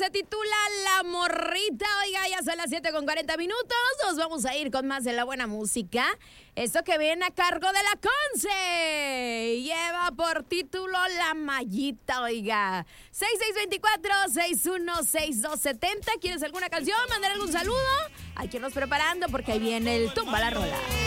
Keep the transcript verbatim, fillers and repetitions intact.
se titula La Morrita. Oiga, ya son las siete con cuarenta minutos. Nos vamos a ir con más de la buena música. Esto que viene a cargo de la Conce. Lleva por título La Mallita, oiga. seis seis dos cuatro, seis uno seis dos siete cero. ¿Quieres alguna canción? ¿Mandar algún saludo? Hay que irnos preparando porque ahí viene el Tumba la Rola.